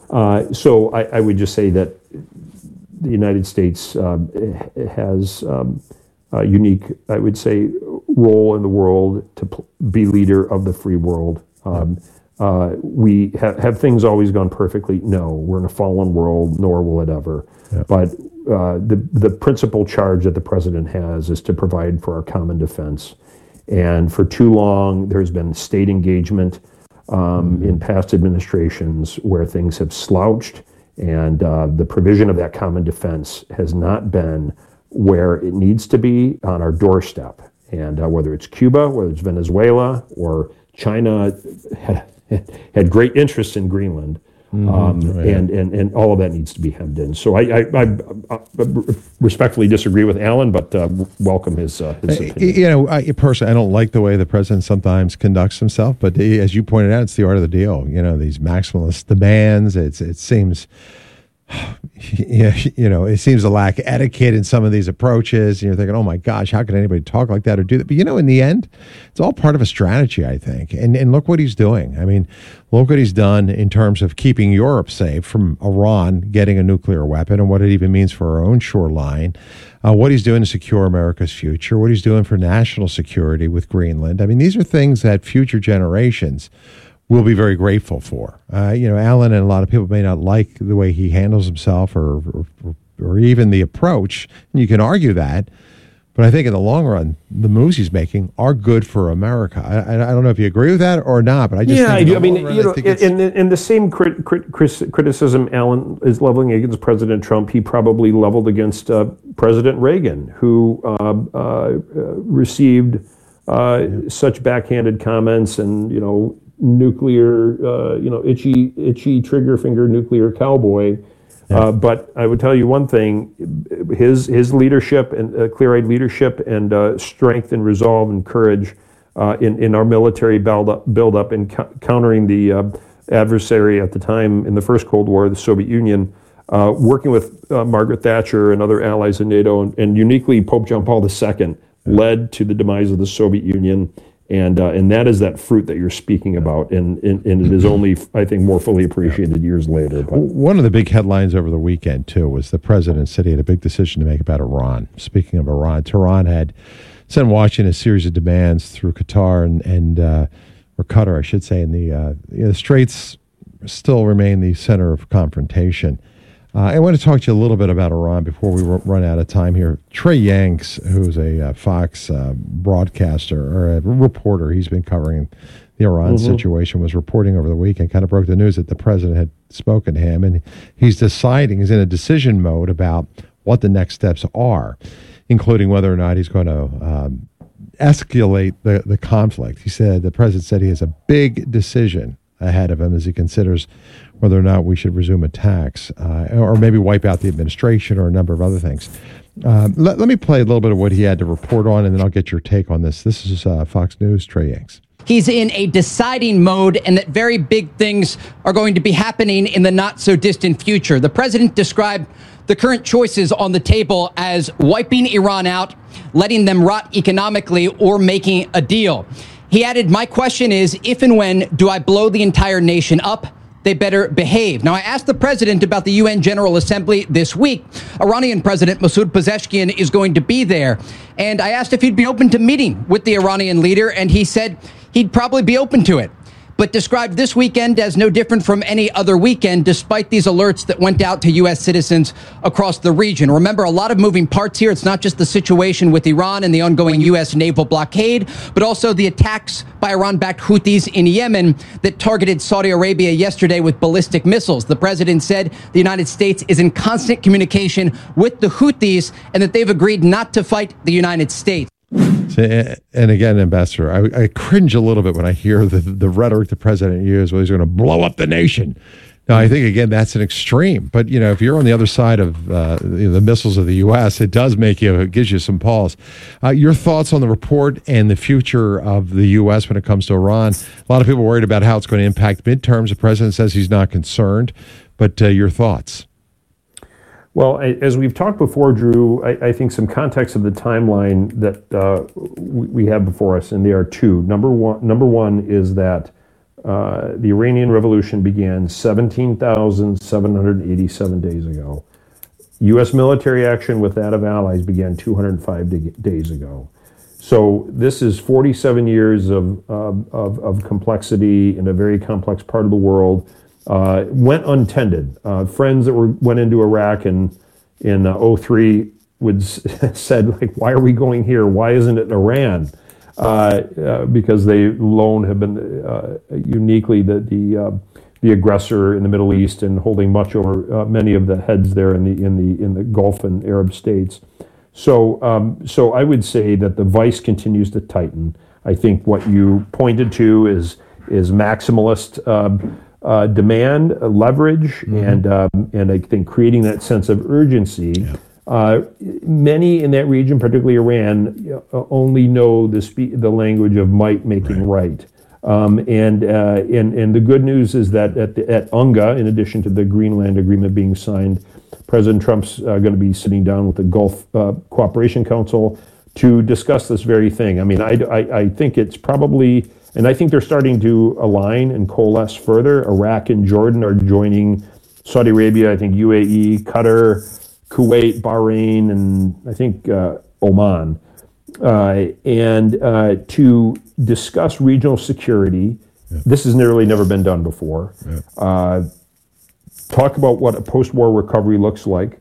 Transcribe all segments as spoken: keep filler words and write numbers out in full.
Uh, so I, I would just say that the United States um, has um, a unique, I would say, role in the world to pl- be leader of the free world. Um, uh, we ha- have things always gone perfectly? No, we're in a fallen world, nor will it ever. Yeah. But uh, the the principal charge that the president has is to provide for our common defense. And for too long, there's been state engagement um, mm-hmm. in past administrations where things have slouched, and uh, the provision of that common defense has not been where it needs to be on our doorstep. And uh, whether it's Cuba, whether it's Venezuela, or China had, had great interest in Greenland, mm-hmm. um, right. and, and, and all of that needs to be hemmed in. So I, I, I, I respectfully disagree with Alan, but uh, welcome his, uh, his opinion. You know, I, personally, I don't like the way the president sometimes conducts himself, but as you pointed out, it's the art of the deal. You know, these maximalist demands, it's, it seems... you know, it seems to lack etiquette in some of these approaches. And you're thinking, oh my gosh, how can anybody talk like that or do that? But you know, in the end, it's all part of a strategy, I think. And and look what he's doing. I mean, look what he's done in terms of keeping Europe safe from Iran getting a nuclear weapon, and what it even means for our own shoreline. Uh, what he's doing to secure America's future, what he's doing for national security with Greenland. I mean, these are things that future generations we'll be very grateful for. Uh, you know, Alan and a lot of people may not like the way he handles himself or, or or even the approach, and you can argue that. But I think in the long run, the moves he's making are good for America. I, I don't know if you agree with that or not, but I just yeah, think I do. I mean, run, you know, I in, in the same crit, crit, criticism Alan is leveling against President Trump, he probably leveled against uh, President Reagan, who uh, uh, received uh, yeah. such backhanded comments and, you know, nuclear, uh, you know, itchy, itchy trigger finger nuclear cowboy. Yeah. Uh, but I would tell you one thing: his his leadership and uh, clear-eyed leadership and uh, strength and resolve and courage uh, in in our military build up, build up and co- countering the uh, adversary at the time in the first Cold War, the Soviet Union. Uh, working with uh, Margaret Thatcher and other allies in NATO, and, and uniquely Pope John Paul the Second, yeah. led to the demise of the Soviet Union. And uh, and that is that fruit that you're speaking about, and, and, and it is only, I think, more fully appreciated years later. But. One of the big headlines over the weekend, too, was the president said he had a big decision to make about Iran. Speaking of Iran, Tehran had sent Washington a series of demands through Qatar, and, and uh, or Qatar, I should say, and the, uh, you know, the Straits still remain the center of confrontation. Uh, I want to talk to you a little bit about Iran before we r- run out of time here. Trey Yanks, who's a uh, Fox uh, broadcaster or a reporter, he's been covering the Iran mm-hmm. situation, was reporting over the weekend, kind of broke the news that the president had spoken to him, and he's deciding, he's in a decision mode about what the next steps are, including whether or not he's going to um, escalate the, the conflict. He said, the president said he has a big decision ahead of him as he considers whether or not we should resume attacks uh, or maybe wipe out the administration or a number of other things. Uh, let, let me play a little bit of what he had to report on, and then I'll get your take on this. This is uh, Fox News, Trey Yanks. He's in a deciding mode, and that very big things are going to be happening in the not-so-distant future. The president described the current choices on the table as wiping Iran out, letting them rot economically, or making a deal. He added, my question is, if and when do I blow the entire nation up? They better behave. Now, I asked the president about the U N General Assembly this week. Iranian President Masoud Pezeshkian is going to be there. And I asked if he'd be open to meeting with the Iranian leader, and he said he'd probably be open to it, but described this weekend as no different from any other weekend, despite these alerts that went out to U S citizens across the region. Remember, a lot of moving parts here. It's not just the situation with Iran and the ongoing U S naval blockade, but also the attacks by Iran-backed Houthis in Yemen that targeted Saudi Arabia yesterday with ballistic missiles. The president said the United States is in constant communication with the Houthis and that they've agreed not to fight the United States. And again, Ambassador, I, I cringe a little bit when I hear the, the rhetoric the president used, well, he's going to blow up the nation. Now, I think, again, that's an extreme. But, you know, if you're on the other side of uh, the missiles of the U S, it does make you, it gives you some pause. Uh, your thoughts on the report and the future of the U S when it comes to Iran? A lot of people are worried about how it's going to impact midterms. The president says he's not concerned. But uh, your thoughts? Well, as we've talked before, Drew, I, I think some context of the timeline that uh, we, we have before us, and there are two. Number one, number one is that uh, the Iranian Revolution began seventeen thousand seven hundred eighty-seven days ago. U S military action with that of allies began two hundred five day, days ago. So this is forty-seven years of, of, of, of complexity in a very complex part of the world. Uh, went untended. Uh, friends that were went into Iraq in in uh, oh three would said, like, why are we going here? Why isn't it Iran? Uh, uh, because they alone have been uh, uniquely the the uh, the aggressor in the Middle East and holding much over uh, many of the heads there in the in the in the Gulf and Arab states. So um, so I would say that the vice continues to tighten. I think what you pointed to is is maximalist um, uh, demand, uh, leverage, mm-hmm. and um, and I think creating that sense of urgency. Yeah. Uh, many in that region, particularly Iran, uh, only know the spe- the language of might making right. right. Um, and, uh, and and the good news is that at, the, at UNGA, in addition to the Greenland Agreement being signed, President Trump's uh, going to be sitting down with the Gulf uh, Cooperation Council to discuss this very thing. I mean, I, I, I think it's probably, and I think they're starting to align and coalesce further. Iraq and Jordan are joining Saudi Arabia, I think U A E, Qatar, Kuwait, Bahrain, and I think uh, Oman, uh, and uh, to discuss regional security. Yeah. This has nearly never been done before. Yeah. Uh, talk about what a post-war recovery looks like,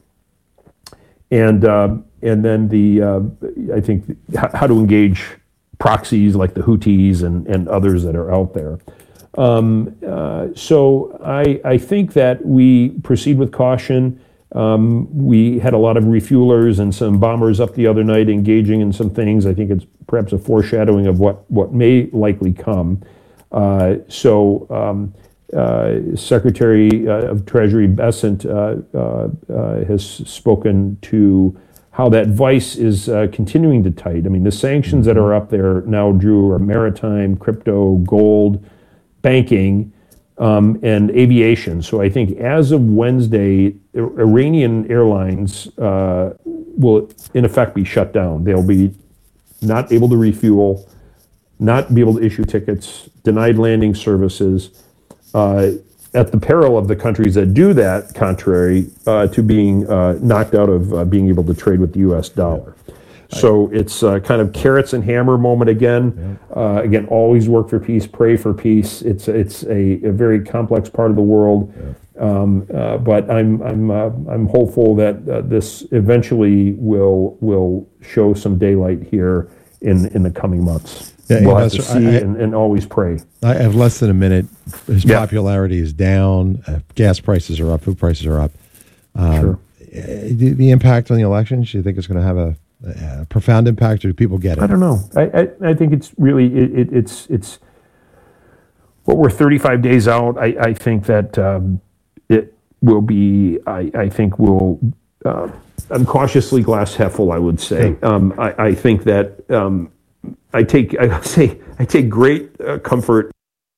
and uh, and then the uh, I think how to engage proxies like the Houthis and, and others that are out there. Um, uh, so I I think that we proceed with caution. Um, we had a lot of refuelers and some bombers up the other night engaging in some things. I think it's perhaps a foreshadowing of what, what may likely come. Uh, so um, uh, Secretary uh, of Treasury Bessent uh, uh, uh, has spoken to how that vice is uh, continuing to tight. I mean, the sanctions that are up there now, Drew, are maritime, crypto, gold, banking, Um, and aviation. So I think as of Wednesday, Iranian airlines uh, will in effect be shut down. They'll be not able to refuel, not be able to issue tickets, denied landing services, uh, at the peril of the countries that do that, contrary uh, to being uh, knocked out of uh, being able to trade with the U S dollar. So it's uh, kind of carrots and hammer moment again. Yeah. Uh, again, always work for peace, pray for peace. It's it's a, a very complex part of the world, yeah. um, uh, but I'm I'm uh, I'm hopeful that uh, this eventually will will show some daylight here in, in the coming months. Yeah, we'll have to see I, and, and always pray. I have less than a minute. His yeah. popularity is down. Uh, gas prices are up. Food prices are up. Um, sure. The, the impact on the elections, do you think it's going to have a Uh, profound impact, or do people get it? I don't know. I, I, I think it's really it, it, it's it's what we're thirty-five days out. I, I think that um, it will be. I, I think will. Uh, I'm cautiously glass half full. I would say. Yeah. Um, I, I think that um, I take. I say I take great uh, comfort.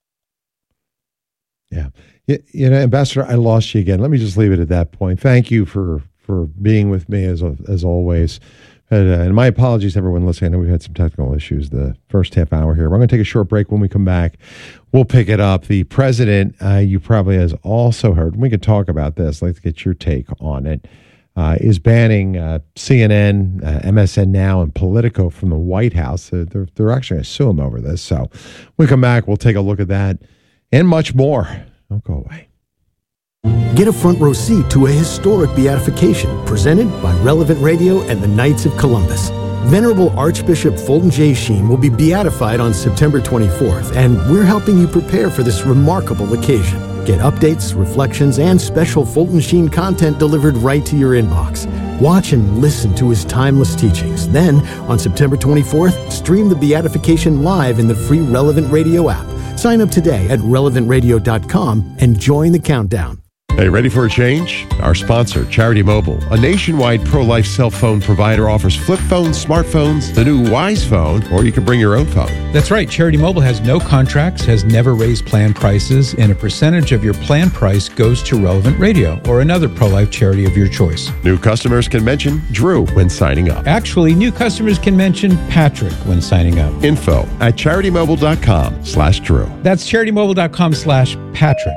Yeah, you, you know, Ambassador, I lost you again. Let me just leave it at that point. Thank you for for being with me as as always. And, uh, and my apologies to everyone listening. I know we had some technical issues the first half hour here. We're going to take a short break. When we come back, we'll pick it up. The president, uh, you probably has also heard, we could talk about this. I'd like to get your take on it, uh, is banning uh, C N N, uh, M S N Now, and Politico from the White House. Uh, they're, they're actually going to sue him over this. So when we come back, we'll take a look at that and much more. Don't go away. Get a front row seat to a historic beatification presented by Relevant Radio and the Knights of Columbus. Venerable Archbishop Fulton J. Sheen will be beatified on September twenty-fourth, and we're helping you prepare for this remarkable occasion. Get updates, reflections, and special Fulton Sheen content delivered right to your inbox. Watch and listen to his timeless teachings. Then, on September twenty-fourth, stream the beatification live in the free Relevant Radio app. Sign up today at relevant radio dot com and join the countdown. Hey, ready for a change? Our sponsor, Charity Mobile, a nationwide pro-life cell phone provider, offers flip phones, smartphones, the new Wise Phone, or you can bring your own phone. That's right. Charity Mobile has no contracts, has never raised plan prices, and a percentage of your plan price goes to Relevant Radio or another pro-life charity of your choice. New customers can mention Drew when signing up. Actually, new customers can mention Patrick when signing up. Info at charitymobile.com slash Drew. That's charitymobile.com slash Patrick.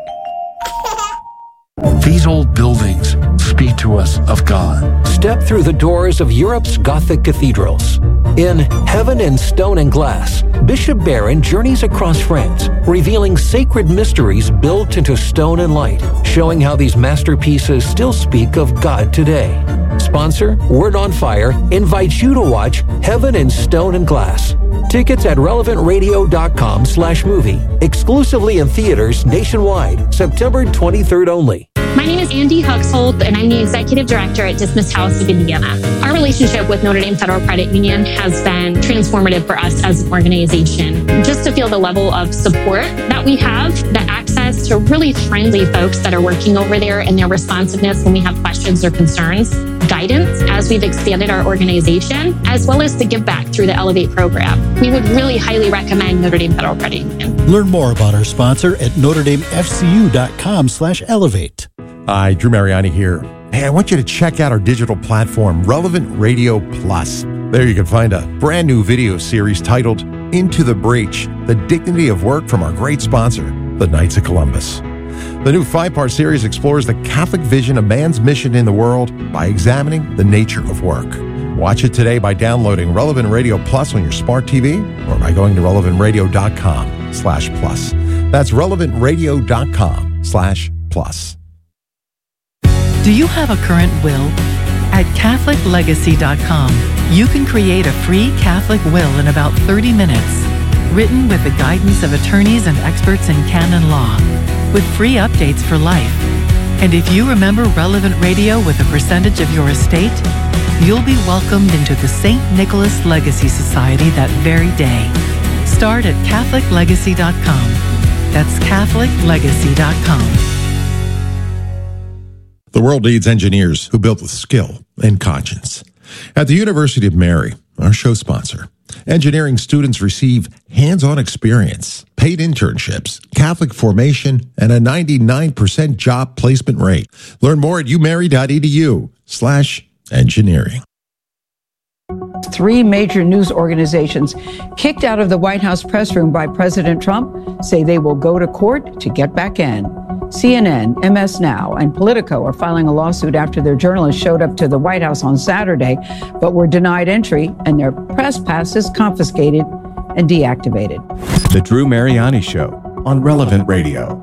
These old buildings speak to us of God. Step through the doors of Europe's Gothic cathedrals. In Heaven in Stone and Glass, Bishop Barron journeys across France, revealing sacred mysteries built into stone and light, showing how these masterpieces still speak of God today. Sponsor, Word on Fire, invites you to watch Heaven in Stone and Glass. Tickets at relevantradio.com slash movie. Exclusively in theaters nationwide, September twenty-third only. My name is Andy Huxhold, and I'm the Executive Director at Dismiss House of Indiana. Our relationship with Notre Dame Federal Credit Union has been transformative for us as an organization. Just to feel the level of support that we have, the access to really friendly folks that are working over there, and their responsiveness when we have questions or concerns, guidance as we've expanded our organization, as well as to give back through the Elevate program. We would really highly recommend Notre Dame Federal Credit Union. Learn more about our sponsor at NotreDameFCU.com slash Elevate. Hi, Drew Mariani here. Hey, I want you to check out our digital platform, Relevant Radio Plus. There you can find a brand new video series titled Into the Breach, The Dignity of Work from our great sponsor, the Knights of Columbus. The new five-part series explores the Catholic vision of man's mission in the world by examining the nature of work. Watch it today by downloading Relevant Radio Plus on your smart T V or by going to relevantradio.com slash plus. That's relevantradio.com slash plus. Do you have a current will? At Catholic Legacy dot com, you can create a free Catholic will in about thirty minutes, written with the guidance of attorneys and experts in canon law, with free updates for life. And if you remember Relevant Radio with a percentage of your estate, you'll be welcomed into the Saint Nicholas Legacy Society that very day. Start at Catholic Legacy dot com. That's Catholic Legacy dot com. The world needs engineers who build with skill and conscience. At the University of Mary, our show sponsor, engineering students receive hands-on experience, paid internships, Catholic formation, and a ninety-nine percent job placement rate. Learn more at umary.edu slash engineering. Three major news organizations kicked out of the White House press room by President Trump say they will go to court to get back in. C N N, M S Now, and Politico are filing a lawsuit after their journalists showed up to the White House on Saturday, but were denied entry and their press passes confiscated and deactivated. The Drew Mariani Show on Relevant Radio.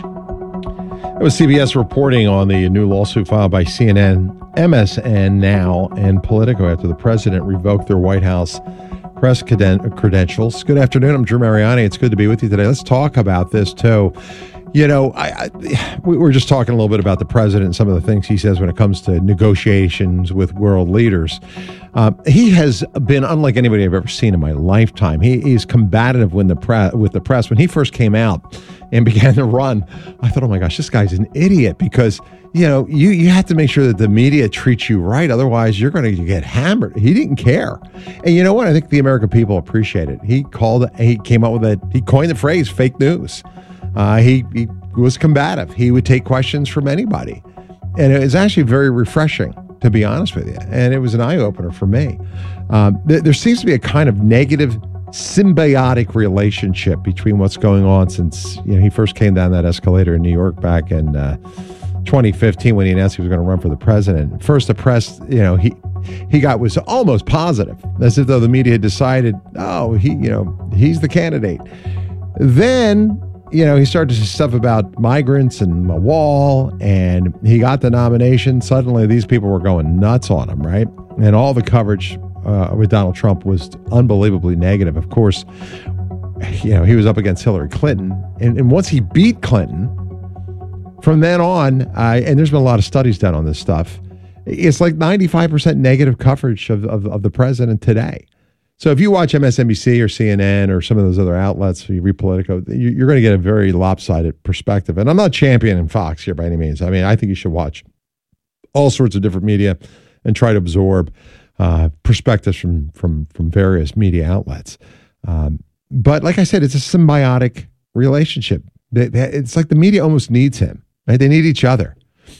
That was C B S reporting on the new lawsuit filed by C N N, M S N Now, and Politico after the president revoked their White House press creden- credentials. Good afternoon. I'm Drew Mariani. It's good to be with you today. Let's talk about this, too. You know, I, I, we were just talking a little bit about the president and some of the things he says when it comes to negotiations with world leaders. Um, he has been unlike anybody I've ever seen in my lifetime. He is combative when the pre- with the press. When he first came out and began to run, I thought, oh my gosh, this guy's an idiot because, you know, you, you have to make sure that the media treats you right. Otherwise, you're going to get hammered. He didn't care. And you know what? I think the American people appreciate it. He called, he came up with a, he coined the phrase fake news. Uh, he, he was combative. He would take questions from anybody. And it was actually very refreshing, to be honest with you. And it was an eye-opener for me. Um, th- there seems to be a kind of negative symbiotic relationship between what's going on since you know he first came down that escalator in New York back in uh, twenty fifteen when he announced he was going to run for the president. First, the press, you know, he he got was almost positive, as if though the media had decided, oh, he, you know, he's the candidate. Then, you know, he started to say stuff about migrants and a wall, and he got the nomination. Suddenly, these people were going nuts on him, right? And all the coverage uh, with Donald Trump was unbelievably negative. Of course, you know, he was up against Hillary Clinton, and, and once he beat Clinton, from then on, uh, and there's been a lot of studies done on this stuff, it's like ninety-five percent negative coverage of, of, of the president today. So if you watch M S N B C or C N N or some of those other outlets, you read Politico, you- you're going to get a very lopsided perspective. And I'm not championing Fox here by any means. I mean, I think you should watch all sorts of different media and try to absorb uh, perspectives from from from various media outlets. Um, but like I said, it's a symbiotic relationship. They- they- It's like the media almost needs him, right? They need each other.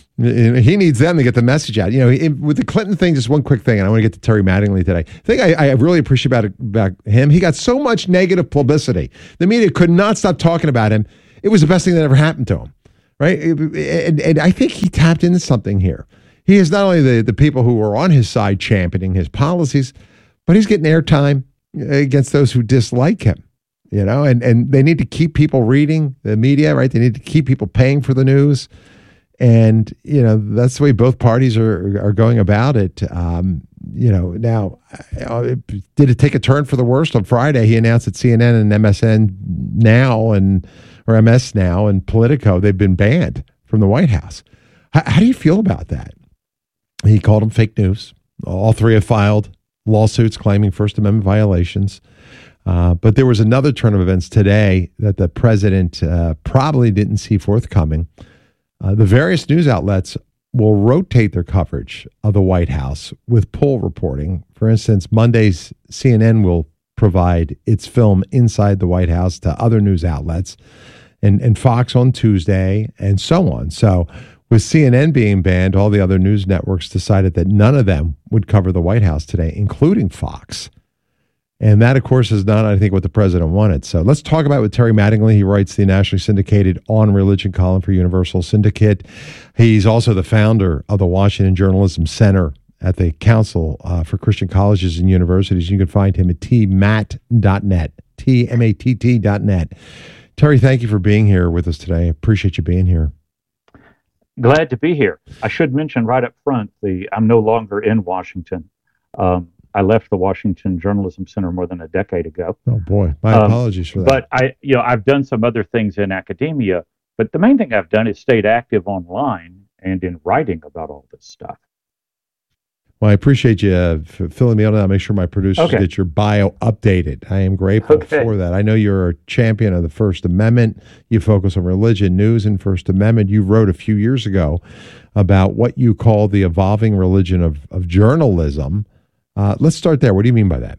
He needs them to get the message out. You know, in, with the Clinton thing, just one quick thing, and I want to get to Terry Mattingly today. The thing I, I really appreciate about, about him, he got so much negative publicity. The media could not stop talking about him. It was the best thing that ever happened to him, right? And, and I think he tapped into something here. He is not only the, the people who are on his side championing his policies, but he's getting airtime against those who dislike him. You know, and, and they need to keep people reading the media, right? They need to keep people paying for the news. And, you know, that's the way both parties are are going about it. Um, you know, now, uh, did it take a turn for the worst? On Friday, he announced that C N N and M S N Now and, or M S Now and Politico, they've been banned from the White House. How, how do you feel about that? He called them fake news. All three have filed lawsuits claiming First Amendment violations. Uh, but there was another turn of events today that the president uh, probably didn't see forthcoming. Uh, the various news outlets will rotate their coverage of the White House with poll reporting. For instance, Monday's C N N will provide its film Inside the White House to other news outlets, and, and Fox on Tuesday, and so on. So with C N N being banned, all the other news networks decided that none of them would cover the White House today, including Fox. And that, of course, is not, I think, what the president wanted. So let's talk about it with Terry Mattingly. He writes the nationally syndicated On Religion column for Universal Syndicate. He's also the founder of the Washington Journalism Center at the Council uh, for Christian Colleges and Universities. You can find him at t matt dot net, T M A T T dot net. Terry, thank you for being here with us today. I appreciate you being here. Glad to be here. I should mention right up front, the I'm no longer in Washington. Um, I left the Washington Journalism Center more than a decade ago. Oh boy, my um, apologies for that. But I, you know, I've done some other things in academia, but the main thing I've done is stayed active online and in writing about all this stuff. Well, I appreciate you uh, f- filling me in on that. I'll make sure my producers Okay. get your bio updated. I am grateful Okay. for that. I know you're a champion of the First Amendment. You focus on religion, news, and First Amendment. You wrote a few years ago about what you call the evolving religion of, of journalism. Uh, let's start there. What do you mean by that?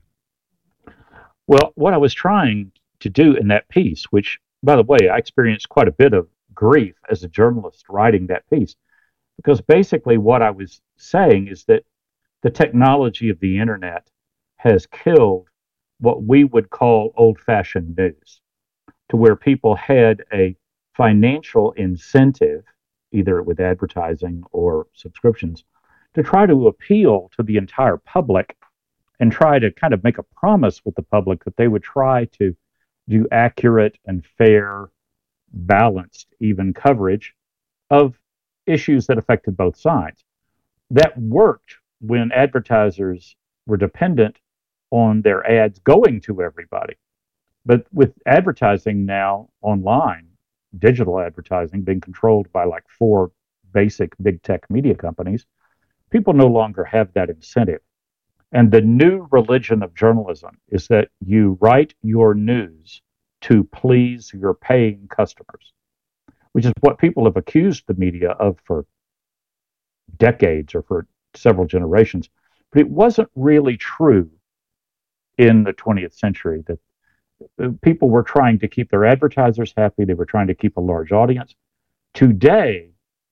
Well, what I was trying to do in that piece, which, by the way, I experienced quite a bit of grief as a journalist writing that piece, because basically what I was saying is that the technology of the internet has killed what we would call old-fashioned news, to where people had a financial incentive, either with advertising or subscriptions, to try to appeal to the entire public and try to kind of make a promise with the public that they would try to do accurate and fair, balanced, even coverage of issues that affected both sides. That worked when advertisers were dependent on their ads going to everybody. But with advertising now online, digital advertising being controlled by like four basic big tech media companies, people no longer have that incentive. And the new religion of journalism is that you write your news to please your paying customers, which is what people have accused the media of for decades or for several generations. But it wasn't really true in the twentieth century, that people were trying to keep their advertisers happy. They were trying to keep a large audience. Today,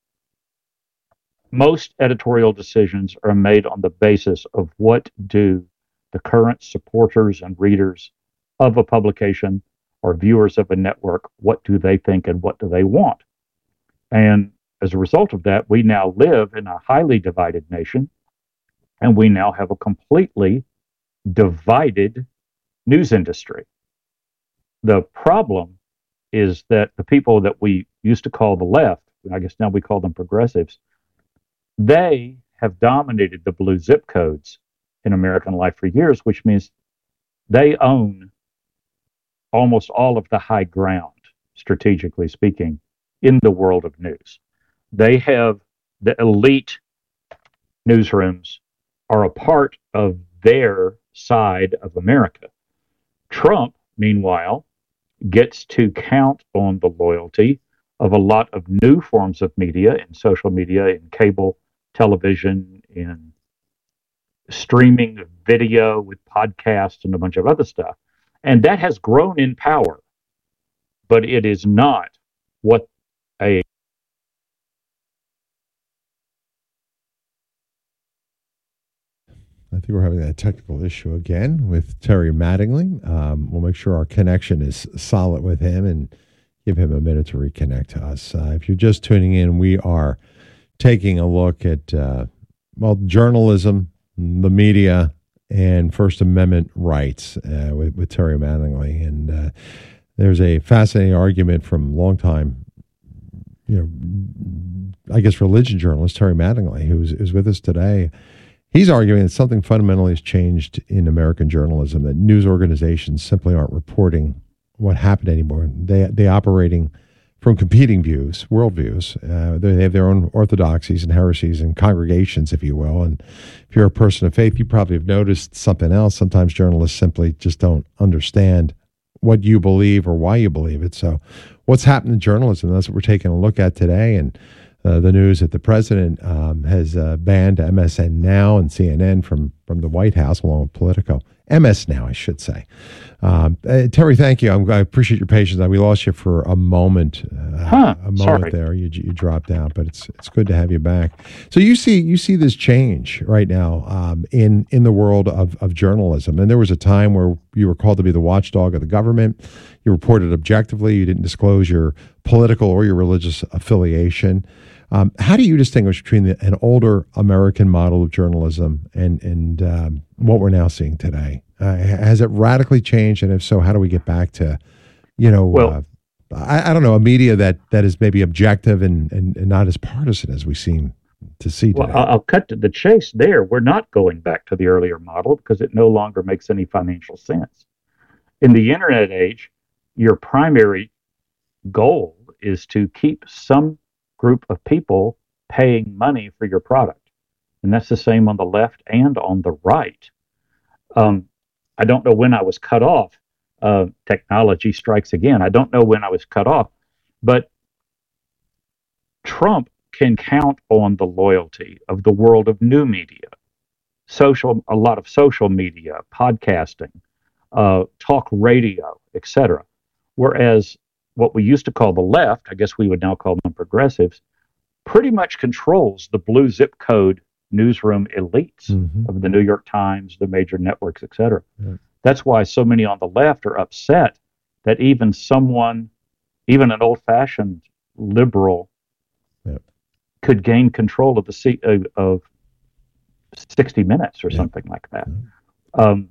most editorial decisions are made on the basis of what do the current supporters and readers of a publication or viewers of a network, what do they think and what do they want? And as a result of that, we now live in a highly divided nation, and we now have a completely divided news industry. The problem is that the people that we used to call the left, I guess now we call them progressives, they have dominated the blue zip codes in American life for years, which means they own almost all of the high ground, strategically speaking, in the world of news. They have the elite newsrooms are a part of their side of America. Trump, meanwhile, gets to count on the loyalty of a lot of new forms of media, in social media, in cable television, in streaming video with podcasts and a bunch of other stuff. And that has grown in power, but it is not what a I think we're having that technical issue again with Terry Mattingly. Um, we'll make sure our connection is solid with him and give him a minute to reconnect to us. Uh, if you're just tuning in, we are taking a look at, uh, well, journalism, the media, and First Amendment rights uh, with, with Terry Mattingly. And uh, there's a fascinating argument from longtime, you know, I guess religion journalist Terry Mattingly, who's, who's with us today. He's arguing that something fundamentally has changed in American journalism, that news organizations simply aren't reporting what happened anymore. They they operating from competing views, worldviews. Uh, they have their own orthodoxies and heresies and congregations, if you will. And if you're a person of faith, you probably have noticed something else. Sometimes journalists simply just don't understand what you believe or why you believe it. So what's happened in journalism? That's what we're taking a look at today. And Uh, the news that the president um, has uh, banned M S N Now and C N N from, from the White House, along with Politico. M S Now, I should say. Um, uh, Terry, thank you. I'm, I appreciate your patience. We lost you for a moment. Uh, huh, a moment sorry. there. You you dropped out, but it's it's good to have you back. So you see you see this change right now um, in in the world of of journalism. And there was a time where you were called to be the watchdog of the government. You reported objectively. You didn't disclose your political or your religious affiliation. Um, how do you distinguish between the, an older American model of journalism and and um, what we're now seeing today? Uh, has it radically changed? And if so, how do we get back to, you know, well, uh, I, I don't know, a media that, that is maybe objective and, and, and not as partisan as we seem to see today? Well, I'll cut to the chase there. We're not going back to the earlier model because it no longer makes any financial sense. In the internet age, your primary goal is to keep some group of people paying money for your product. And that's the same on the left and on the right. Um, I don't know when I was cut off. Uh, technology strikes again. I don't know when I was cut off, but Trump can count on the loyalty of the world of new media, social, a lot of social media, podcasting, uh, talk radio, et cetera. Whereas what we used to call the left, I guess we would now call them progressives, pretty much controls the blue zip code newsroom elites mm-hmm. of the New York Times, the major networks, et cetera. Yeah. That's why so many on the left are upset that even someone, even an old-fashioned liberal, yep. could gain control of the seat of, of sixty minutes or yep. something like that. Yep. Um,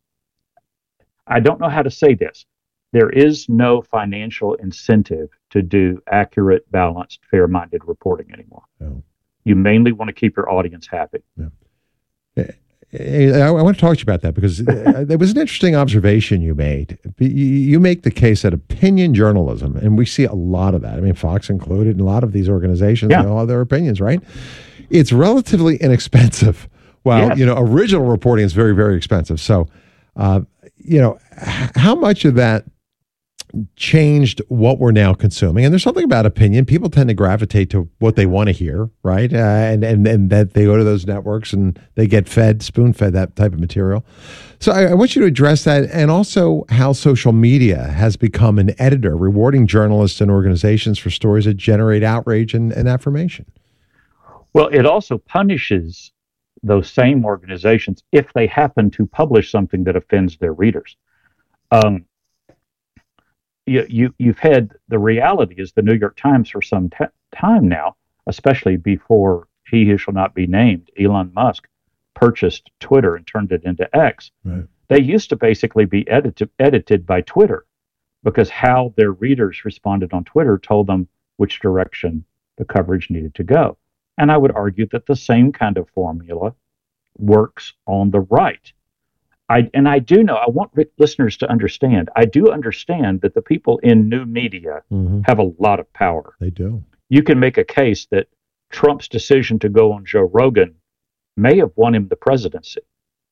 I don't know how to say this. There is no financial incentive to do accurate, balanced, fair-minded reporting anymore. No. You mainly want to keep your audience happy. Yeah. I want to talk to you about that because there was an interesting observation you made. You make the case that opinion journalism, and we see a lot of that. I mean, Fox included, and a lot of these organizations, yeah. they all have their opinions, right? It's relatively inexpensive. Well, yes. you know, original reporting is very, very expensive. So, uh, you know, how much of that changed what we're now consuming? And there's something about opinion. People tend to gravitate to what they want to hear, right? Uh, and, and and that they go to those networks and they get fed, spoon-fed that type of material. So I, I want you to address that, and also how social media has become an editor, rewarding journalists and organizations for stories that generate outrage and, and affirmation. Well, it also punishes those same organizations if they happen to publish something that offends their readers. Um, You, you, you've had, the reality is the New York Times for some t- time now, especially before he who shall not be named, Elon Musk, purchased Twitter and turned it into X. Right. They used to basically be edited, edited by Twitter because how their readers responded on Twitter told them which direction the coverage needed to go. And I would argue that the same kind of formula works on the right. I, and I do know, I want listeners to understand, I do understand that the people in new media mm-hmm. have a lot of power. They do. You can make a case that Trump's decision to go on Joe Rogan may have won him the presidency.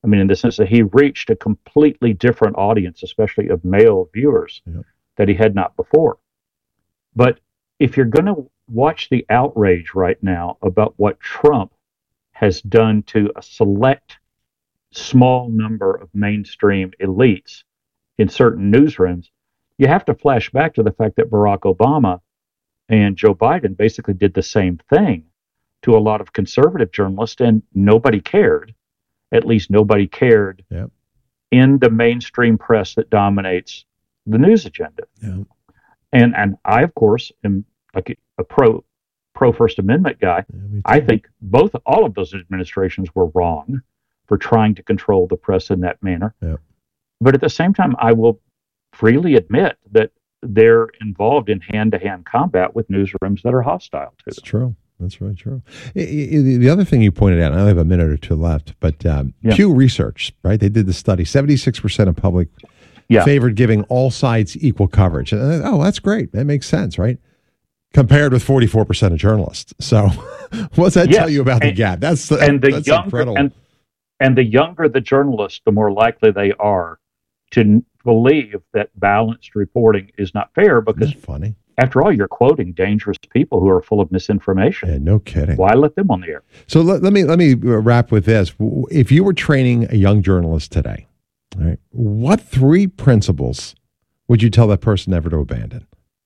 I mean, in the sense that he reached a completely different audience, especially of male viewers, Yep. that he had not before. But if you're going to watch the outrage right now about what Trump has done to a select small number of mainstream elites in certain newsrooms, you have to flash back to the fact that Barack Obama and Joe Biden basically did the same thing to a lot of conservative journalists, and nobody cared. At least nobody cared Yep. in the mainstream press that dominates the news agenda. Yeah. And and I, of course, am like a, a pro pro First Amendment guy. Yeah, I think both all of those administrations were wrong for trying to control the press in that manner. Yep. But at the same time, I will freely admit that they're involved in hand-to-hand combat with newsrooms that are hostile to It's them. true. That's really true. I- I- The other thing you pointed out, and I only have a minute or two left, but um, Yeah. Pew Research, right? They did the study. seventy-six percent of public Yeah. favored giving all sides equal coverage. And, uh, oh, that's great. That makes sense, right? Compared with forty-four percent of journalists. So what's that Yes. tell you about the And- gap? That's and the that's younger incredible. and and the younger the journalist, the more likely they are to n- believe that balanced reporting is not fair, because Isn't that funny? after all, you're quoting dangerous people who are full of misinformation. Yeah, no kidding. Why let them on the air? So let, let me let me wrap with this. If you were training a young journalist today, all right, what three principles would you tell that person never to abandon?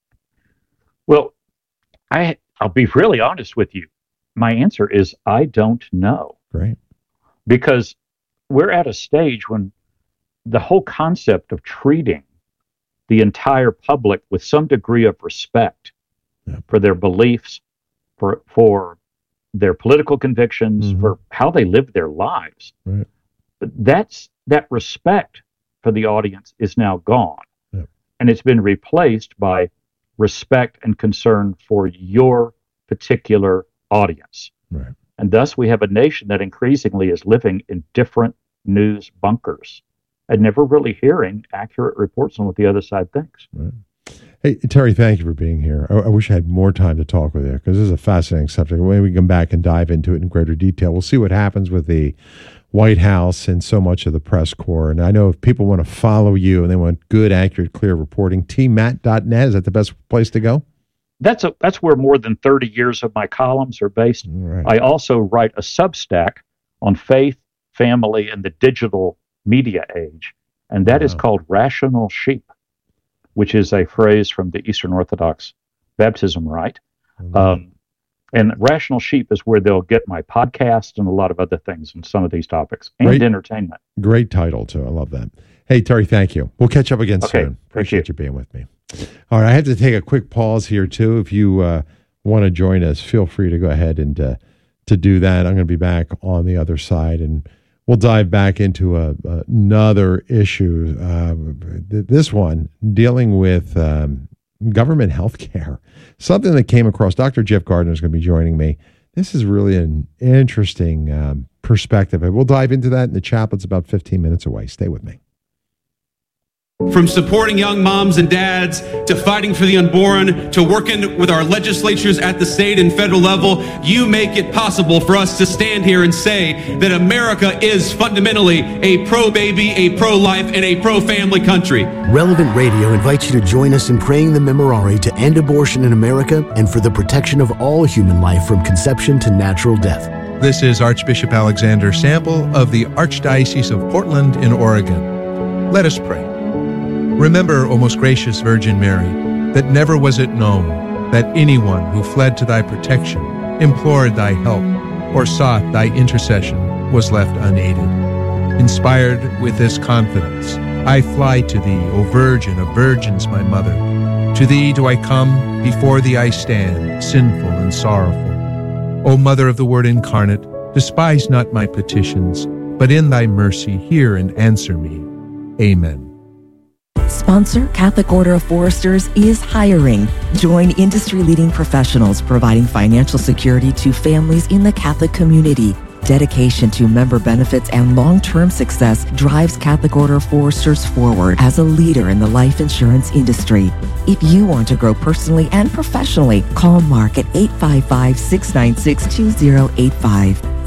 Well, I I'll be really honest with you. My answer is I don't know, Great. because we're at a stage when the whole concept of treating the entire public with some degree of respect Yeah. for their beliefs, for for their political convictions, Mhm. for how they live their lives. Right. That's that respect for the audience is now gone. Yeah. And it's been replaced by respect and concern for your particular audience. Right. And thus we have a nation that increasingly is living in different news bunkers and never really hearing accurate reports on what the other side thinks. Right. Hey, Terry, thank you for being here. I, I wish I had more time to talk with you, because this is a fascinating subject. Maybe we can come back and dive into it in greater detail. We'll see what happens with the White House and so much of the press corps. And I know if people want to follow you and they want good, accurate, clear reporting, t mat dot net, is that the best place to go? That's a, that's where more than thirty years of my columns are based. All right. I also write a Substack on faith, family, and the digital media age, and that is Wow. called Rational Sheep, which is a phrase from the Eastern Orthodox baptism rite. Um, and Rational Sheep is where they'll get my podcast and a lot of other things on some of these topics, and Great. entertainment. Great title, too. I love that. Hey, Terry, thank you. We'll catch up again Okay, soon. thank Appreciate you. you being with me. All right, I have to take a quick pause here, too. If you uh, want to join us, feel free to go ahead and uh, to do that. I'm going to be back on the other side, and we'll dive back into a, another issue. Uh, th- this one, dealing with um, government health care, something that came across. Doctor Jeff Gardner is going to be joining me. This is really an interesting um, perspective. And we'll dive into that in the chaplet's about fifteen minutes away. Stay with me. From supporting young moms and dads to fighting for the unborn to working with our legislatures at the state and federal level, you make it possible for us to stand here and say that America is fundamentally a pro-baby, a pro-life, and a pro-family country. Relevant Radio invites you to join us in praying the Memorare to end abortion in America and for the protection of all human life from conception to natural death. This is Archbishop Alexander Sample of the Archdiocese of Portland in Oregon. Let us pray. Remember, O most gracious Virgin Mary, that never was it known that anyone who fled to thy protection, implored thy help, or sought thy intercession was left unaided. Inspired with this confidence, I fly to thee, O Virgin of Virgins, my Mother. To thee do I come, before thee I stand, sinful and sorrowful. O Mother of the Word incarnate, despise not my petitions, but in thy mercy hear and answer me. Amen. Sponsor Catholic Order of Foresters is hiring. Join industry-leading professionals providing financial security to families in the Catholic community. Dedication to member benefits and long-term success drives Catholic Order of Foresters forward as a leader in the life insurance industry. If you want to grow personally and professionally, call Mark at eight five five, six nine six, two zero eight five.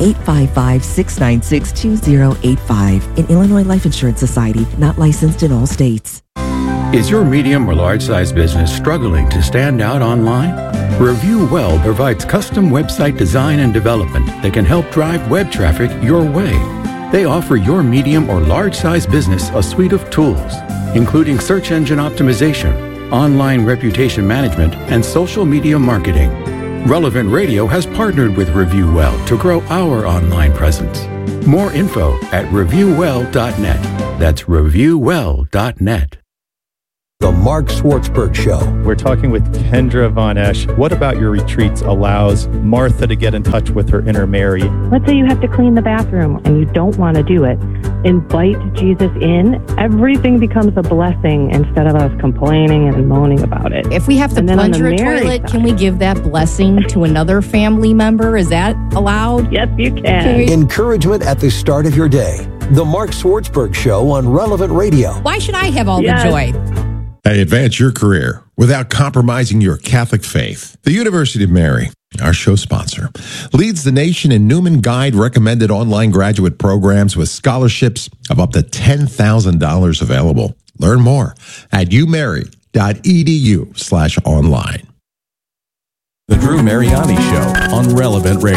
eight five five, six nine six, two zero eight five. An Illinois Life Insurance Society, not licensed in all states. Is your medium or large-sized business struggling to stand out online? Review Well provides custom website design and development that can help drive web traffic your way. They offer your medium or large-sized business a suite of tools, including search engine optimization, online reputation management, and social media marketing. Relevant Radio has partnered with Review Well to grow our online presence. More info at review well dot net. That's review well dot net. The Mark Swartzberg Show. We're talking with Kendra Von Esch. What about your retreats allows Martha to get in touch with her inner Mary? Let's say you have to clean the bathroom and you don't want to do it. Invite Jesus in. Everything becomes a blessing instead of us complaining and moaning about it. If we have to plunger a toilet, side, can we give that blessing to another family member? Is that allowed? Yes, you can. Encouragement at the start of your day. The Mark Swartzberg Show on Relevant Radio. Why should I have all yes. the joy? Hey, advance your career without compromising your Catholic faith. The University of Mary, our show sponsor, leads the nation in Newman Guide recommended online graduate programs with scholarships of up to ten thousand dollars available. Learn more at umary.edu slash online. The Drew Mariani Show on Relevant Radio.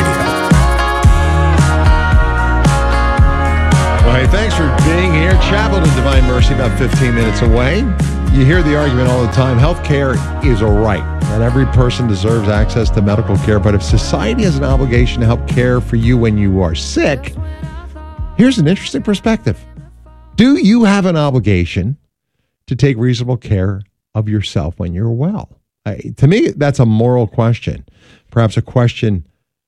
Well, hey, thanks for being here. Chapel to Divine Mercy, about fifteen minutes away. You hear the argument all the time. Health care is a right, and every person deserves access to medical care. But if society has an obligation to help care for you when you are sick, here's an interesting perspective. Do you have an obligation to take reasonable care of yourself when you're well? I, to me, that's a moral question. Perhaps a question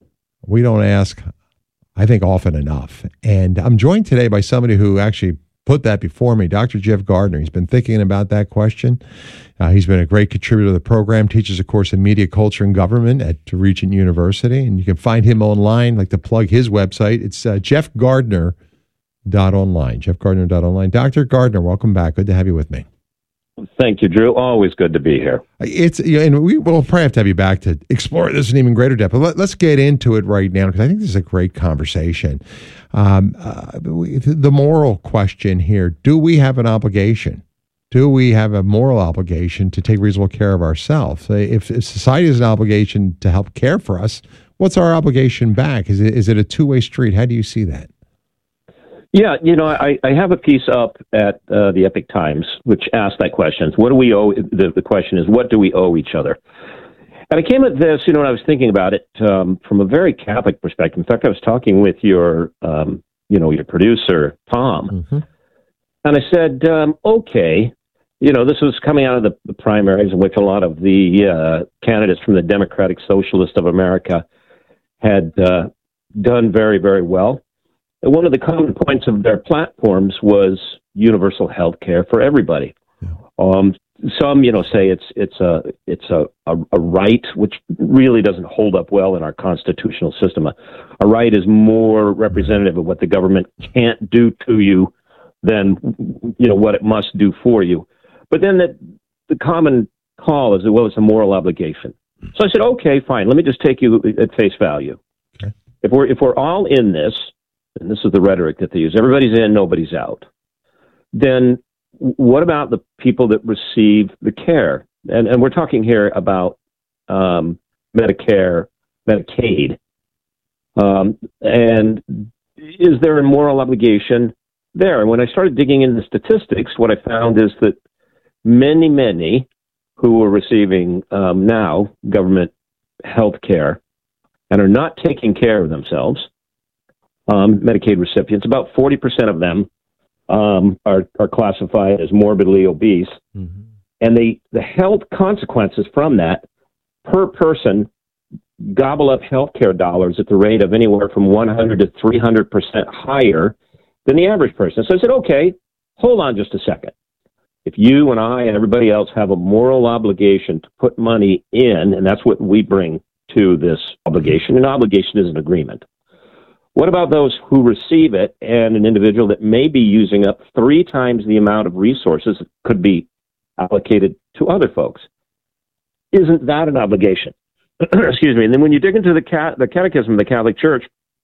we don't ask, I think, often enough. And I'm joined today by somebody who actually put that before me, Doctor Jeff Gardner. He's been thinking about that question. Uh, he's been a great contributor to the program, teaches a course in media, culture, and government at Regent University. And you can find him online. I'd like to plug his website. It's uh, jeff gardner dot online, jeff gardner dot online. Doctor Gardner, welcome back. Good to have you with me. Thank you, Drew. Always good to be here. It's you know, and we will probably have to have you back to explore this in even greater depth. But let, let's get into it right now because I think this is a great conversation. Um, uh, the moral question here: do we have an obligation? Do we have a moral obligation to take reasonable care of ourselves? If, if society has an obligation to help care for us, what's our obligation back? Is it is it a two way street? How do you see that? Yeah, you know, I, I have a piece up at uh, the Epoch Times which asks that question. What do we owe? The, the question is, what do we owe each other? And I came at this, you know, when I was thinking about it um, from a very Catholic perspective. In fact, I was talking with your, um, you know, your producer, Tom, mm-hmm. and I said, um, okay, you know, this was coming out of the, the primaries in which a lot of the uh, candidates from the Democratic Socialist of America had uh, done very, very well. And one of the common points of their platforms was universal health care for everybody. Yeah. Um, some, you know, say it's it's a it's a, a, a right, which really doesn't hold up well in our constitutional system. A, a right is more representative of what the government can't do to you than, you know, what it must do for you. But then the the common call is that, well, it's a moral obligation. So I said, okay, fine. Let me just take you at face value. Okay. If we're if we're all in this, and this is the rhetoric that they use, everybody's in, nobody's out, then what about the people that receive the care? And, and we're talking here about um, Medicare, Medicaid. Um, and is there a moral obligation there? And when I started digging into the statistics, what I found is that many, many who are receiving um, now government health care and are not taking care of themselves, Um, Medicaid recipients, about forty percent of them um, are, are classified as morbidly obese. Mm-hmm. And they, the health consequences from that per person gobble up healthcare dollars at the rate of anywhere from one hundred to three hundred percent higher than the average person. So I said, okay, hold on just a second. If you and I and everybody else have a moral obligation to put money in, and that's what we bring to this obligation, an obligation is an agreement. What about those who receive it and an individual that may be using up three times the amount of resources that could be allocated to other folks? Isn't that an obligation? Excuse me. And then when you dig into the, cat, the Catechism of the Catholic Church,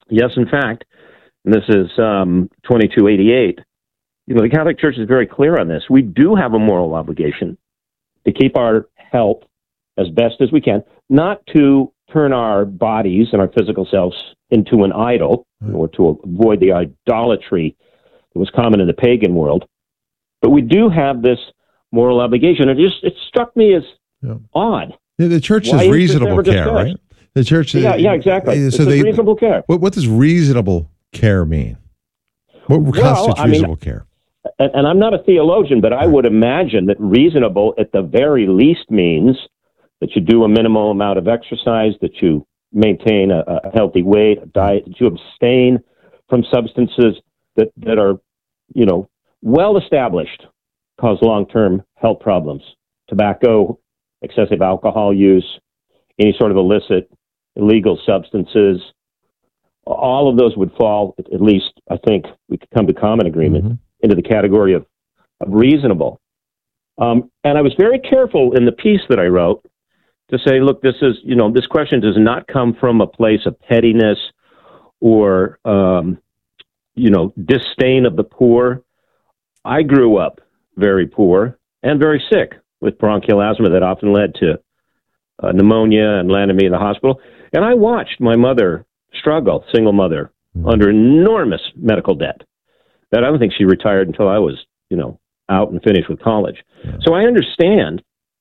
Yes, in fact, and this is um, twenty-two eighty-eight, you know, the Catholic Church is very clear on this. We do have a moral obligation to keep our health as best as we can, not to turn our bodies and our physical selves into an idol, mm. or to avoid the idolatry that was common in the pagan world. But we do have this moral obligation. It just it struck me as yeah. odd. Yeah, the church Why is reasonable care, discussed? right? The church is, yeah, yeah, exactly. So it's they, reasonable care. What, what does reasonable care mean? What well, constitutes I mean, reasonable care? And, and I'm not a theologian, but I would imagine that reasonable at the very least means that you do a minimal amount of exercise, that you maintain a, a healthy weight, a diet, that you abstain from substances that, that are, you know, well established, cause long-term health problems. Tobacco, excessive alcohol use, any sort of illicit, illegal substances, all of those would fall, at least I think we could come to common agreement, mm-hmm. into the category of, of reasonable. Um, and I was very careful in the piece that I wrote to say, look, this is, you know, this question does not come from a place of pettiness or, um, you know, disdain of the poor. I grew up very poor and very sick with bronchial asthma that often led to uh, pneumonia and landed me in the hospital. And I watched my mother struggle, single mother, mm-hmm. under enormous medical debt. That I don't think she retired until I was, you know, out and finished with college. Yeah. So I understand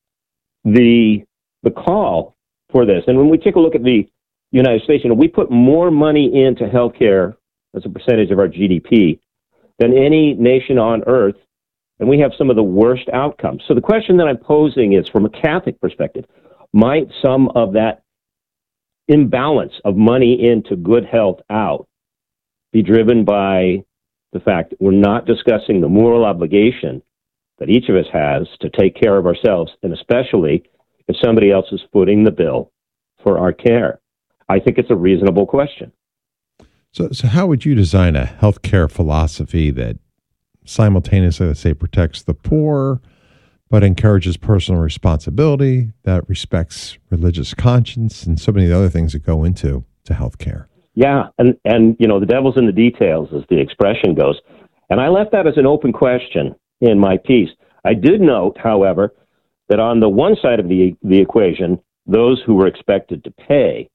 the the call for this. And when we take a look at the United States, you know, we put more money into healthcare as a percentage of our G D P than any nation on earth, and we have some of the worst outcomes. So the question that I'm posing is, from a Catholic perspective, might some of that imbalance of money into good health out be driven by the fact that we're not discussing the moral obligation that each of us has to take care of ourselves, and especially if somebody else is footing the bill for our care? I think it's a reasonable question. So, so how would you design a healthcare philosophy that simultaneously, let's say, protects the poor, but encourages personal responsibility, that respects religious conscience, and so many other things that go into to healthcare? Yeah, and, and you know, the devil's in the details, as the expression goes. And I left that as an open question in my piece. I did note, however, that on the one side of the the equation, those who were expected to pay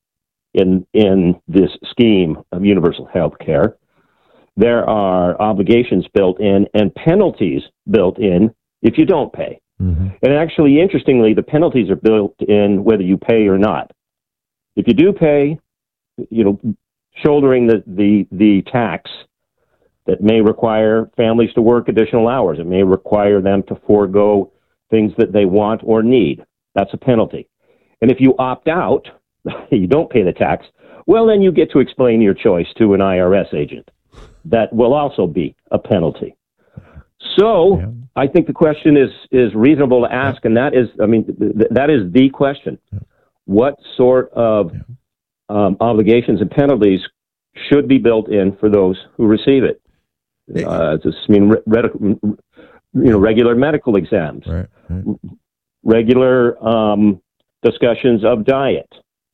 in in this scheme of universal health care, there are obligations built in and penalties built in if you don't pay. Mm-hmm. And actually, interestingly, the penalties are built in whether you pay or not. If you do pay, you know, shouldering the, the, the tax that may require families to work additional hours. It may require them to forego things that they want or need. That's a penalty. And if you opt out, you don't pay the tax, well, then you get to explain your choice to an I R S agent. That will also be a penalty. So yeah. I think the question is is reasonable to ask, yeah. and that is, I mean, th- that is the question. Yeah. What sort of yeah. um, obligations and penalties should be built in for those who receive it? Uh, just, I mean, re- re- you know, regular medical exams, right, right. regular um, discussions of diet.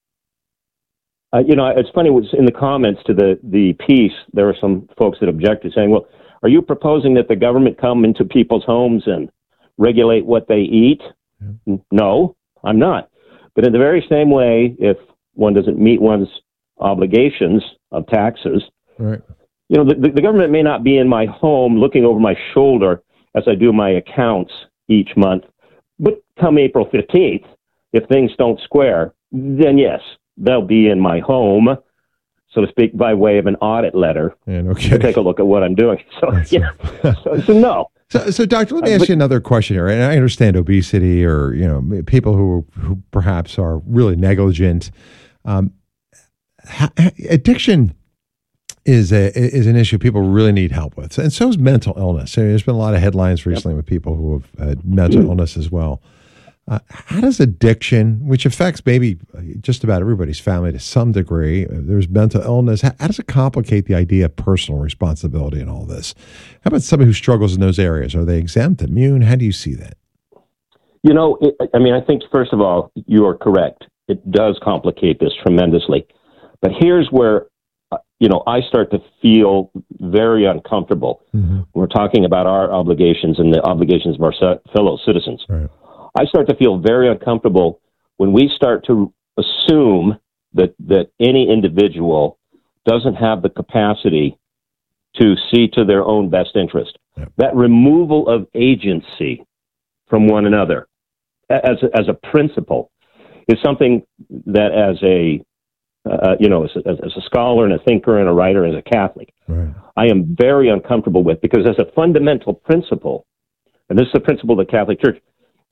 Uh, you know, it's funny, in the comments to the, the piece, there were some folks that objected, saying, well, are you proposing that the government come into people's homes and regulate what they eat? Yeah. No, I'm not. But in the very same way, if one doesn't meet one's obligations of taxes, right. you know, the, the government may not be in my home looking over my shoulder as I do my accounts each month. But come April fifteenth, if things don't square, then yes, they'll be in my home, so to speak, by way of an audit letter yeah, no to take a look at what I'm doing. So, That's yeah, so, so no. So, so, doctor, let me ask but, you another question here. And I understand obesity, or you know, people who who perhaps are really negligent. Um, ha- addiction is a is an issue people really need help with, and so is mental illness. I mean, there's been a lot of headlines recently yep. with people who have had mental illness as well. Uh, how does addiction, which affects maybe just about everybody's family to some degree, there's mental illness, how, how does it complicate the idea of personal responsibility in all this? How about somebody who struggles in those areas? Are they exempt, immune? How do you see that? You know, it, I mean, I think, first of all, you are correct. It does complicate this tremendously. But here's where you know, I start to feel very uncomfortable. Mm-hmm. We're talking about our obligations and the obligations of our fellow citizens. Right. I start to feel very uncomfortable when we start to assume that, that any individual doesn't have the capacity to see to their own best interest. Yep. That removal of agency from one another as a, as a principle is something that as a, uh, you know, as a, as a scholar and a thinker and a writer, as a Catholic, right. I am very uncomfortable with, because as a fundamental principle, and this is the principle of the Catholic Church,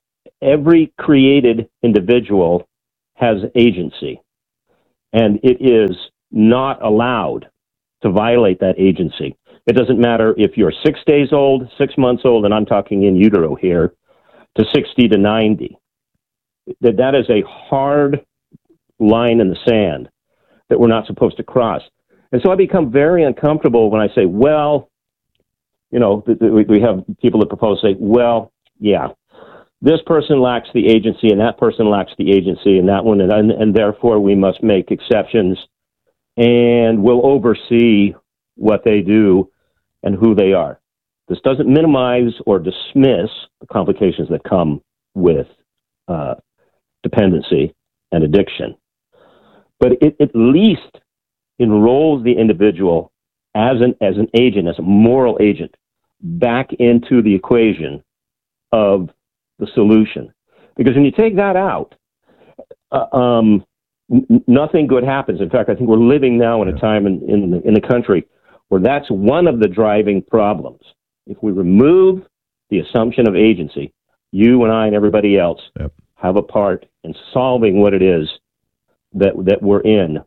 every created individual has agency, and it is not allowed to violate that agency. It doesn't matter if you're six days old, six months old, and I'm talking in utero here, to sixty to ninety. That that is a hard line in the sand that we're not supposed to cross. And so I become very uncomfortable when I say, well, you know, th- th- we have people that propose, say, well, yeah, this person lacks the agency and that person lacks the agency and that one, and, and, and therefore we must make exceptions and we'll oversee what they do and who they are. This doesn't minimize or dismiss the complications that come with uh, dependency and addiction, but it at least enrolls the individual as an as an agent, as a moral agent, back into the equation of the solution. Because when you take that out, uh, um, n- nothing good happens. In fact, I think we're living now in a time in, in, the, in the country where that's one of the driving problems. If we remove the assumption of agency, you and I and everybody else yep. have a part in solving what it is that that we're in.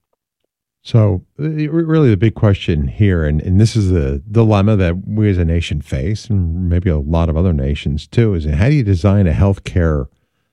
So really the big question here, and, and this is the dilemma that we as a nation face, and maybe a lot of other nations too, is how do you design a healthcare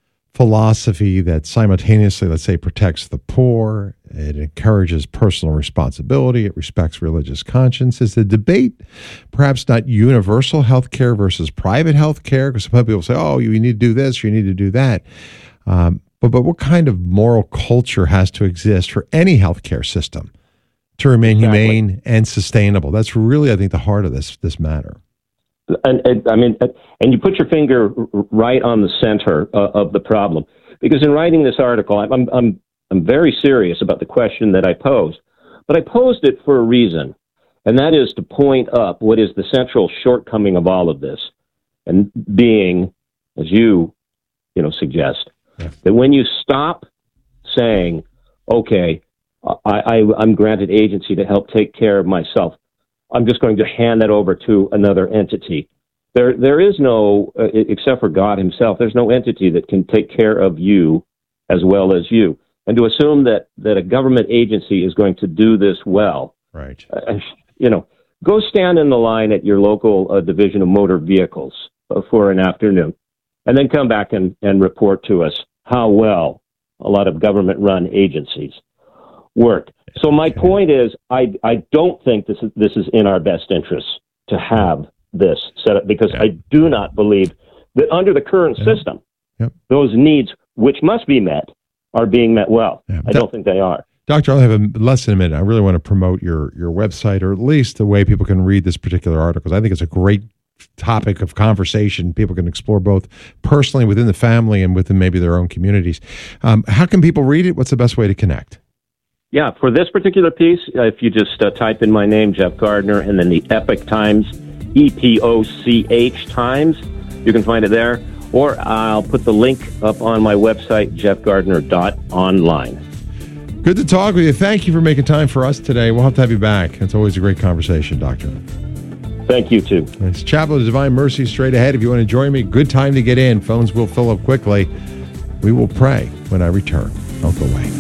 philosophy that simultaneously, let's say, protects the poor, it encourages personal responsibility, it respects religious conscience? Is the debate perhaps not universal healthcare versus private healthcare? Because some people say, oh, you need to do this, you need to do that. Um, But but what kind of moral culture has to exist for any healthcare system to remain exactly. humane and sustainable? That's really, I think, the heart of this this matter. And, and I mean, and you put your finger right on the center uh, of the problem, because in writing this article, I'm I'm I'm very serious about the question that I posed, but I posed it for a reason, and that is to point up what is the central shortcoming of all of this, and being, as you you know suggest. That when you stop saying, okay, I, I, I'm granted agency to help take care of myself, I'm just going to hand that over to another entity. There, there is no, uh, except for God himself, there's no entity that can take care of you as well as you. And to assume that, that a government agency is going to do this well, right? Uh, you know, go stand in the line at your local uh, division of motor vehicles uh, for an afternoon, and then come back and, and report to us how well a lot of government-run agencies work. So my point is, I I don't think this is this is in our best interest to have this set up, because yeah. I do not believe that under the current yeah. system, yep. those needs, which must be met, are being met well. Yeah. I don't think they are. Doctor, I'll have a, less than a minute. I really want to promote your your website, or at least the way people can read this particular article, because I think it's a great topic of conversation. People can explore both personally within the family and within maybe their own communities. Um, how can people read it? What's the best way to connect? Yeah, for this particular piece, uh, if you just uh, type in my name, Jeff Gardner, and then the Epoch Times, E P O C H Times, you can find it there. Or I'll put the link up on my website, jeff gardner dot online. Good to talk with you. Thank you for making time for us today. We'll have to have you back. It's always a great conversation, Doctor. Thank you, too. It's Chapel of Divine Mercy straight ahead. If you want to join me, good time to get in. Phones will fill up quickly. We will pray when I return. Don't go away.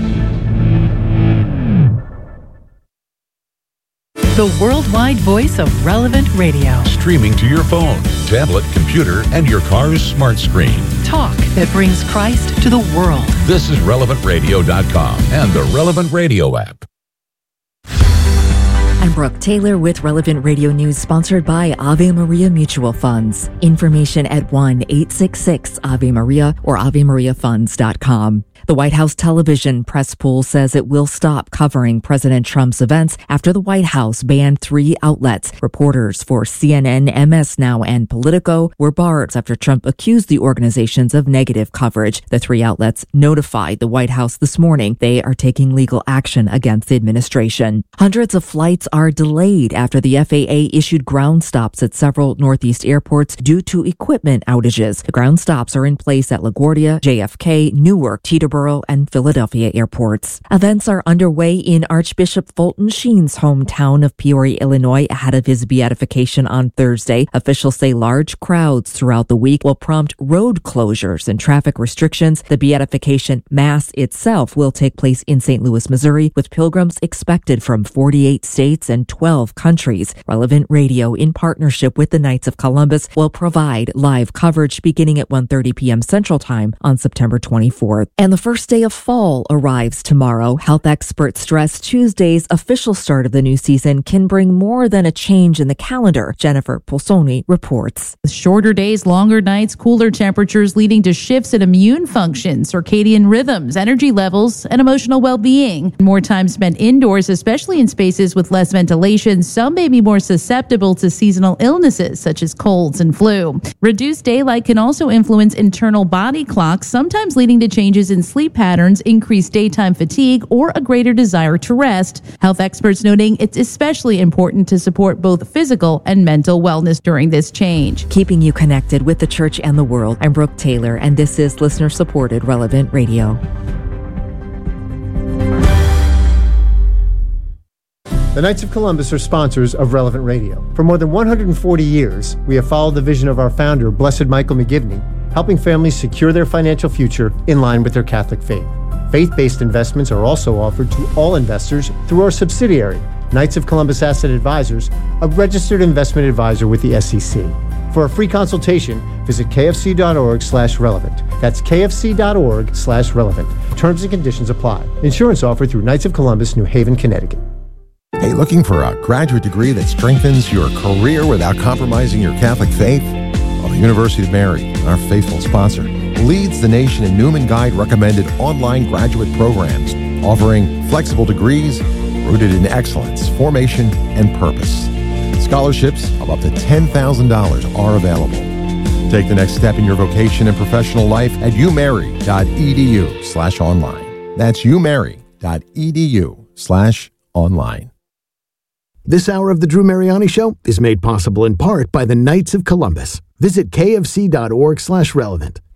The worldwide voice of Relevant Radio. Streaming to your phone, tablet, computer, and your car's smart screen. Talk that brings Christ to the world. This is relevant radio dot com and the Relevant Radio app. I'm Brooke Taylor with Relevant Radio News, sponsored by Ave Maria Mutual Funds. Information at one eight six six Ave Maria or ave maria funds dot com. The White House television press pool says it will stop covering President Trump's events after the White House banned three outlets. Reporters for C N N, M S Now, and Politico were barred after Trump accused the organizations of negative coverage. The three outlets notified the White House this morning they are taking legal action against the administration. Hundreds of flights are delayed after the F A A issued ground stops at several Northeast airports due to equipment outages. The ground stops are in place at LaGuardia, J F K, Newark, Teterboro, and Philadelphia airports. Events are underway in Archbishop Fulton Sheen's hometown of Peoria, Illinois, ahead of his beatification on Thursday. Officials say large crowds throughout the week will prompt road closures and traffic restrictions. The beatification mass itself will take place in Saint Louis, Missouri, with pilgrims expected from forty-eight states and twelve countries. Relevant Radio, in partnership with the Knights of Columbus, will provide live coverage beginning at one thirty p.m. Central Time on September twenty-fourth. And the first day of fall arrives tomorrow. Health experts stress Tuesday's official start of the new season can bring more than a change in the calendar. Jennifer Polsoni reports. Shorter days, longer nights, cooler temperatures leading to shifts in immune function, circadian rhythms, energy levels, and emotional well-being. More time spent indoors, especially in spaces with less ventilation, some may be more susceptible to seasonal illnesses such as colds and flu. Reduced daylight can also influence internal body clocks, sometimes leading to changes in sleep patterns, increased daytime fatigue, or a greater desire to rest. Health experts noting it's especially important to support both physical and mental wellness during this change. Keeping you connected with the church and the world, I'm Brooke Taylor, and this is listener-supported Relevant Radio. The Knights of Columbus are sponsors of Relevant Radio. For more than one hundred forty years, we have followed the vision of our founder, Blessed Michael McGivney, helping families secure their financial future in line with their Catholic faith. Faith-based investments are also offered to all investors through our subsidiary, Knights of Columbus Asset Advisors, a registered investment advisor with the S E C. For a free consultation, visit kfc.org slash relevant. That's kfc.org slash relevant. Terms and conditions apply. Insurance offered through Knights of Columbus, New Haven, Connecticut. Hey, looking for a graduate degree that strengthens your career without compromising your Catholic faith? Well, the University of Mary, our faithful sponsor, leads the nation in Newman Guide recommended online graduate programs, offering flexible degrees rooted in excellence, formation, and purpose. Scholarships of up to ten thousand dollars are available. Take the next step in your vocation and professional life at umary.edu slash online. That's umary.edu slash online. This hour of the Drew Mariani Show is made possible in part by the Knights of Columbus. Visit kfc.org slash relevant.